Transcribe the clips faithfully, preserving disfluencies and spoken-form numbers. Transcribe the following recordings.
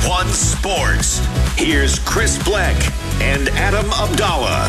One Sports. Here's Chris Bleck and Adam Abdallah.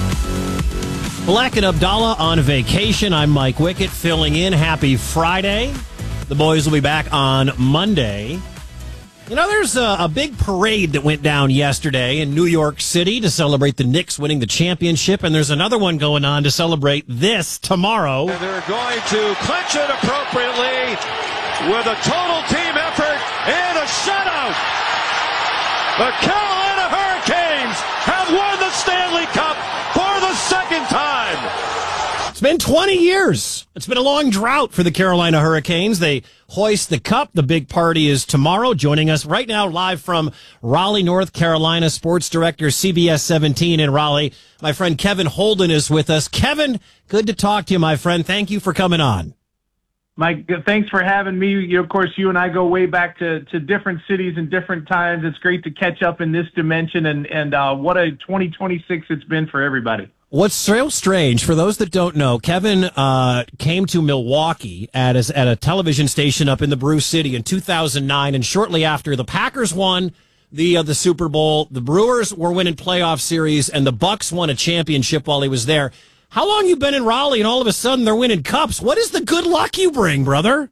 Bleck and Abdallah on vacation. I'm Mike Wickett filling in. Happy Friday. The boys will be back on Monday. You know, there's a, a big parade that went down yesterday in New York City to celebrate the Knicks winning the championship, and there's another one going on to celebrate this tomorrow. And they're going to clinch it appropriately with a total team effort and a shutout. The Carolina Hurricanes have won the Stanley Cup for the second time. It's been twenty years. It's been a long drought for the Carolina Hurricanes. They hoist the cup. The big party is tomorrow. Joining us right now live from Raleigh, North Carolina, sports director, C B S seventeen in Raleigh. My friend Kevin Holden is with us. Kevin, good to talk to you, my friend. Thank you for coming on. Mike, thanks for having me. You, of course, you and I go way back to, to different cities and different times. It's great to catch up in this dimension, and, and uh, what a twenty twenty-six it's been for everybody. What's so strange, for those that don't know, Kevin uh, came to Milwaukee at a, at a television station up in the Brew City in two thousand nine, and shortly after, the Packers won the uh, the Super Bowl, the Brewers were winning playoff series, and the Bucks won a championship while he was there. How long you been in Raleigh, and all of a sudden they're winning cups? What is the good luck you bring, brother?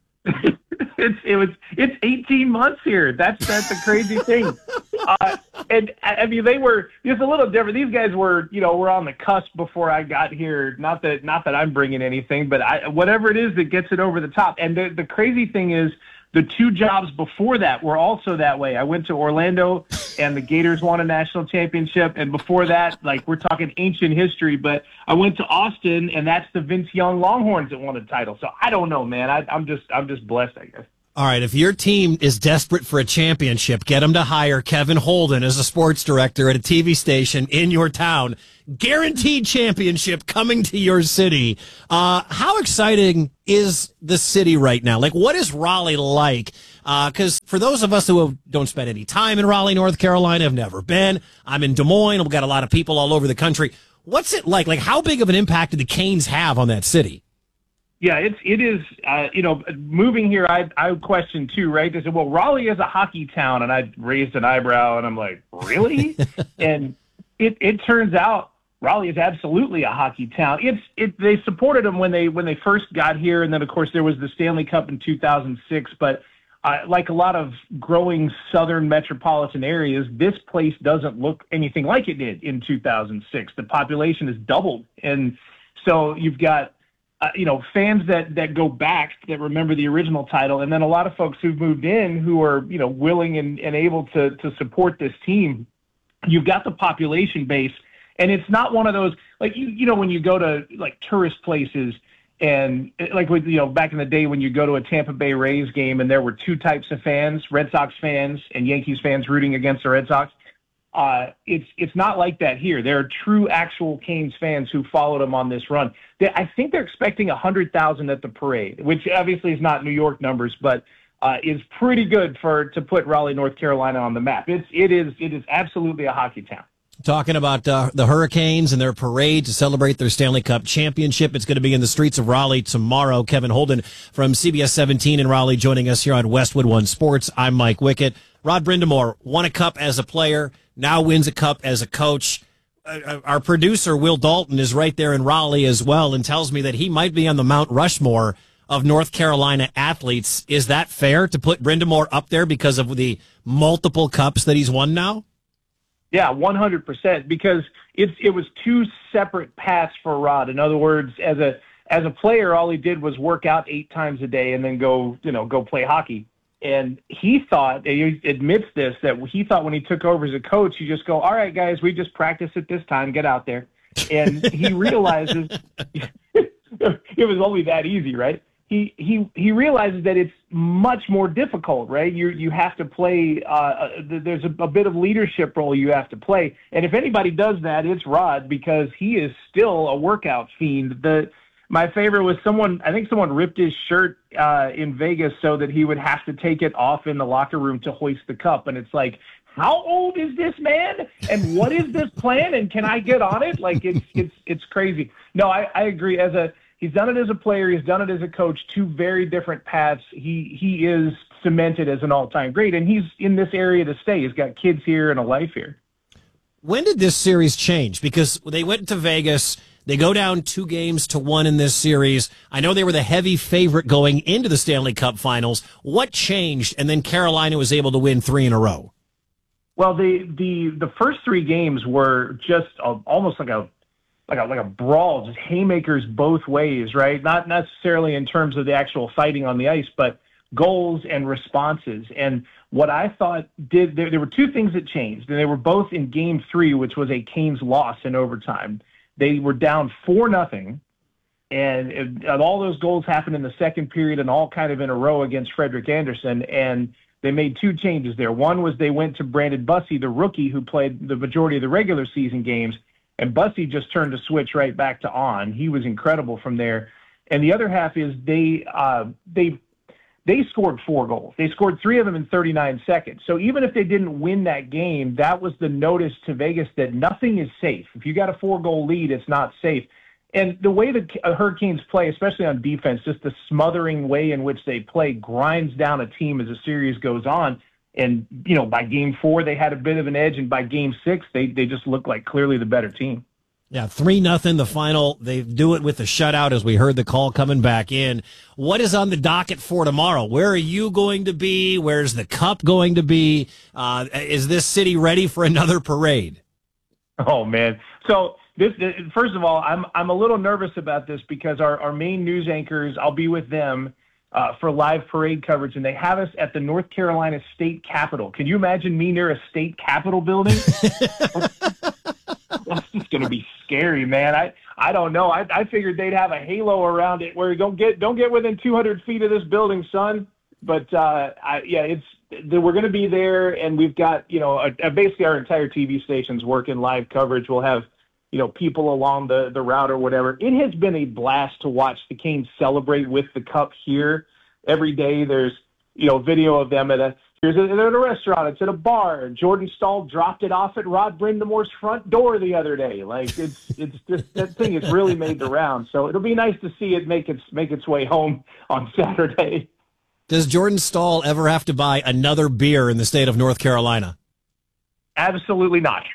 It's it was it's eighteen months here. That's that's a crazy thing. Uh, and I mean, they were just a little different. These guys were, you know, were on the cusp before I got here. Not that not that I'm bringing anything, but I, whatever it is that gets it over the top. And the, the crazy thing is, the two jobs before that were also that way. I went to Orlando, and the Gators won a national championship. And before that, like, we're talking ancient history, but I went to Austin, and that's the Vince Young Longhorns that won a title. So I don't know, man. I, I'm just I'm just blessed, I guess. All right, if your team is desperate for a championship, get them to hire Kevin Holden as a sports director at a T V station in your town. Guaranteed championship coming to your city. Uh, how exciting is the city right now? Like, what is Raleigh like? Because uh, for those of us who don't spend any time in Raleigh, North Carolina, have never been. I'm in Des Moines. We've got a lot of people all over the country. What's it like? Like, how big of an impact did the Canes have on that city? Yeah, it's it is. Uh, you know, moving here, I I question too, right? They said, well, Raleigh is a hockey town, and I raised an eyebrow, and I'm like, really? And it it turns out Raleigh is absolutely a hockey town. It's it. They supported them when they when they first got here, and then of course there was the Stanley Cup in two thousand six. But uh, like a lot of growing southern metropolitan areas, this place doesn't look anything like it did in two thousand six. The population has doubled, and so you've got. Uh, you know, fans that, that go back, that remember the original title, and then a lot of folks who've moved in who are, you know, willing and, and able to, to support this team. You've got the population base, and it's not one of those, like, you, you know, when you go to, like, tourist places, and, like, with, you know, back in the day when you go to a Tampa Bay Rays game and there were two types of fans, Red Sox fans and Yankees fans rooting against the Red Sox. Uh, it's it's not like that here. There are true, actual Canes fans who followed them on this run. They, I think they're expecting one hundred thousand at the parade, which obviously is not New York numbers, but uh, is pretty good for to put Raleigh, North Carolina on the map. It's it is it is absolutely a hockey town. Talking about uh, the Hurricanes and their parade to celebrate their Stanley Cup championship. It's going to be in the streets of Raleigh tomorrow. Kevin Holden from C B S seventeen in Raleigh joining us here on Westwood One Sports. I'm Mike Wickett. Rod Brindamore won a cup as a player, now wins a cup as a coach. Uh, our producer, Will Dalton, is right there in Raleigh as well and tells me that he might be on the Mount Rushmore of North Carolina athletes. Is that fair to put Brindamore up there because of the multiple cups that he's won now? Yeah, one hundred percent, because it's it was two separate paths for Rod. In other words, as a as a player, all he did was work out eight times a day and then go, you know, go play hockey. And he thought, he admits this, that he thought when he took over as a coach, you just go, all right, guys, we just practice at this time, get out there. And he realizes it was only that easy, right? He he he realizes that it's much more difficult, right? You you have to play. Uh, there's a, a bit of leadership role you have to play, and if anybody does that, it's Rod, because he is still a workout fiend. The my favorite was someone. I think someone ripped his shirt uh, in Vegas so that he would have to take it off in the locker room to hoist the cup, and it's like, how old is this man? And what is this plan? And can I get on it? Like, it's it's it's crazy. No, I, I agree. As a He's done it as a player. He's done it as a coach. Two very different paths. He he is cemented as an all-time great. And he's in this area to stay. He's got kids here and a life here. When did this series change? Because they went to Vegas. They go down two games to one in this series. I know they were the heavy favorite going into the Stanley Cup Finals. What changed? And then Carolina was able to win three in a row. Well, the the the first three games were just a, almost like a like a like a brawl, just haymakers both ways, right? Not necessarily in terms of the actual fighting on the ice, but goals and responses. And what I thought did there, there were two things that changed, and they were both in Game Three, which was a Canes loss in overtime. They were down four nothing, and, it, and all those goals happened in the second period and all kind of in a row against Frederik Andersen. And they made two changes there. One was they went to Brandon Bussi, the rookie who played the majority of the regular season games, and Bussi just turned the switch right back to on. He was incredible from there. And the other half is they uh, they they scored four goals. They scored three of them in thirty-nine seconds. So even if they didn't win that game, that was the notice to Vegas that nothing is safe. If you got a four-goal lead, it's not safe. And the way the Hurricanes play, especially on defense, just the smothering way in which they play grinds down a team as the series goes on. And, you know, by game four, they had a bit of an edge. And by game six, they, they just looked like clearly the better team. Yeah, three nothing the final. They do it with the shutout as we heard the call coming back in. What is on the docket for tomorrow? Where are you going to be? Where's the cup going to be? Uh, is this city ready for another parade? Oh, man. So this, first of all, I'm I'm a little nervous about this because our, our main news anchors, I'll be with them uh, for live parade coverage, and they have us at the North Carolina State Capitol. Can you imagine me near a state capitol building? That's just going to be scary, man. I, I don't know. I, I figured they'd have a halo around it where you don't get don't get within two hundred feet of this building, son. But uh, I, yeah, it's we're going to be there, and we've got you know a, a, basically our entire T V station's working live coverage. We'll have you know people along the the route or whatever. It has been a blast to watch the Canes celebrate with the cup here. Every day there's you know video of them at a. Here's a, they're at a restaurant. It's at a bar. Jordan Staal dropped it off at Rod Brindamore's front door the other day. Like it's it's just that thing has really made the round. So it'll be nice to see it make its make its way home on Saturday. Does Jordan Staal ever have to buy another beer in the state of North Carolina? Absolutely not.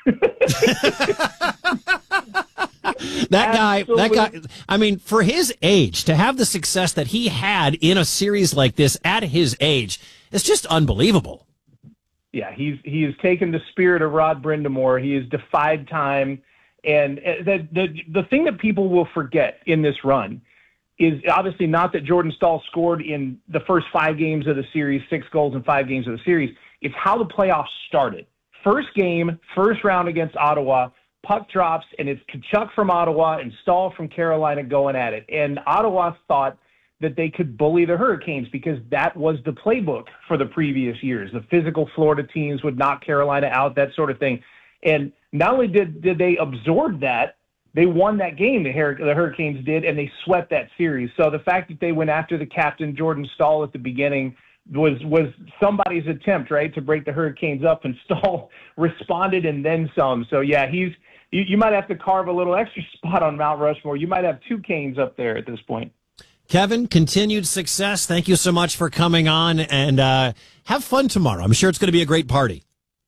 That guy, Absolutely. that guy, I mean, for his age, to have the success that he had in a series like this at his age, it's just unbelievable. Yeah, he's he has taken the spirit of Rod Brindamore. He has defied time. And the, the, the thing that people will forget in this run is obviously not that Jordan Staal scored in the first five games of the series, six goals in five games of the series. It's how the playoffs started. First game, first round against Ottawa, puck drops, and it's Tkachuk from Ottawa and Staal from Carolina going at it. And Ottawa thought that they could bully the Hurricanes because that was the playbook for the previous years. The physical Florida teams would knock Carolina out, that sort of thing. And not only did, did they absorb that, they won that game, the, Hur- the Hurricanes did, and they swept that series. So the fact that they went after the captain, Jordan Staal, at the beginning was was somebody's attempt, right, to break the Hurricanes up, and Staal responded and then some. So, yeah, he's you, you might have to carve a little extra spot on Mount Rushmore. You might have two Canes up there at this point. Kevin, continued success. Thank you so much for coming on, and uh, have fun tomorrow. I'm sure it's going to be a great party.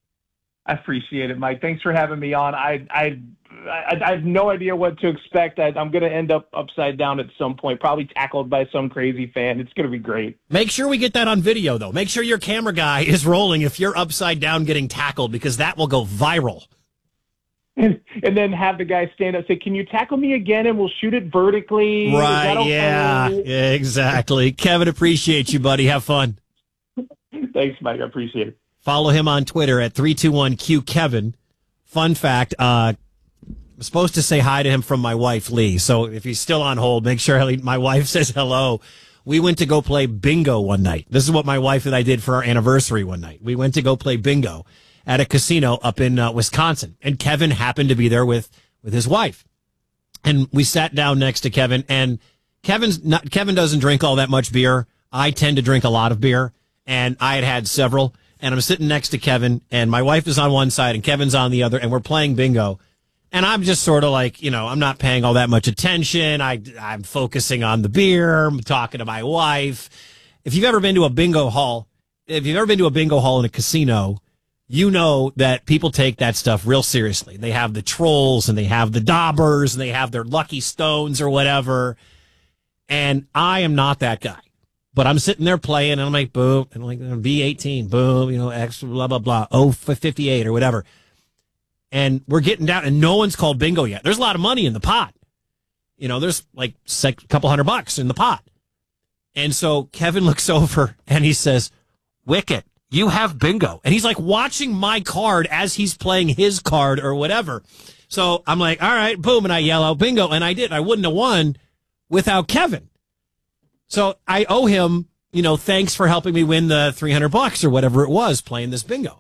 I appreciate it, Mike. Thanks for having me on. I I I, I have no idea what to expect. I, I'm going to end up upside down at some point, probably tackled by some crazy fan. It's going to be great. Make sure we get that on video, though. Make sure your camera guy is rolling if you're upside down getting tackled, because that will go viral. And, and then have the guy stand up and say, "Can you tackle me again and we'll shoot it vertically?" Right, okay? yeah, exactly. Kevin, appreciate you, buddy. Have fun. Thanks, Mike. I appreciate it. Follow him on Twitter at three two one Q Kevin. Fun fact, uh, I'm supposed to say hi to him from my wife, Lee. So if he's still on hold, make sure my wife says hello. We went to go play bingo one night. This is what my wife and I did for our anniversary one night. We went to go play bingo at a casino up in uh, Wisconsin. And Kevin happened to be there with, with his wife. And we sat down next to Kevin, and Kevin's not, Kevin doesn't drink all that much beer. I tend to drink a lot of beer, and I had had several. And I'm sitting next to Kevin, and my wife is on one side and Kevin's on the other, and we're playing bingo. And I'm just sort of like, you know, I'm not paying all that much attention. I, I'm focusing on the beer. I'm talking to my wife. If you've ever been to a bingo hall if you've ever been to a bingo hall in a casino, you know that people take that stuff real seriously. They have the trolls and they have the daubers and they have their lucky stones or whatever. And I am not that guy. But I'm sitting there playing and I'm like, boom, and I'm like, B eighteen, boom, you know, X, blah, blah, blah, oh, fifty-eight or whatever. And we're getting down and no one's called bingo yet. There's a lot of money in the pot. You know, there's like a couple hundred bucks in the pot. And so Kevin looks over and he says, Wicket, you have bingo. And he's like watching my card as he's playing his card or whatever. So I'm like, all right, boom. And I yell out bingo. And I did. I wouldn't have won without Kevin. So I owe him, you know, thanks for helping me win the three hundred bucks or whatever it was playing this bingo.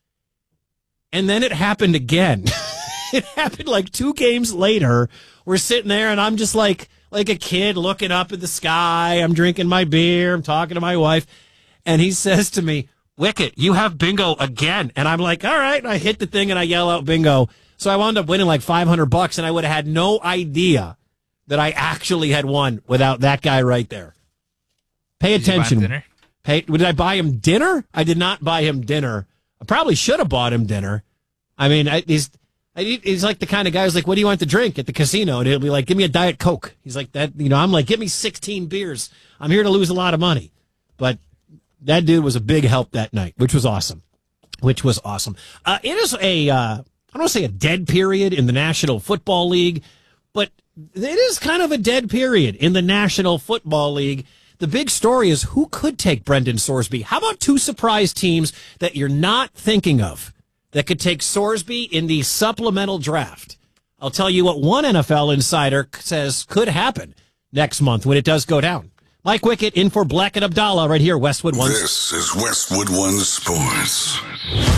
And then it happened again. It happened like two games later. We're sitting there and I'm just like, like a kid looking up at the sky. I'm drinking my beer. I'm talking to my wife. And he says to me, Wicket, you have bingo again. And I'm like, all right. And I hit the thing and I yell out bingo. So I wound up winning like five hundred bucks and I would have had no idea that I actually had won without that guy right there. Pay Did attention. You buy him dinner? Pay, did I buy him dinner? I did not buy him dinner. I probably should have bought him dinner. I mean, I, he's I, he's like the kind of guy who's like, what do you want to drink at the casino? And he'll be like, give me a Diet Coke. He's like that. You know, I'm like, give me sixteen beers. I'm here to lose a lot of money. But that dude was a big help that night, which was awesome. Which was awesome. Uh, it is a, uh, I don't want to say a dead period in the National Football League, but it is kind of a dead period in the National Football League. The big story is who could take Brendan Sorsby? How about two surprise teams that you're not thinking of that could take Sorsby in the supplemental draft? I'll tell you what one N F L insider says could happen next month when it does go down. Mike Wicket in for Black and Abdallah right here, Westwood One. This is Westwood One Sports.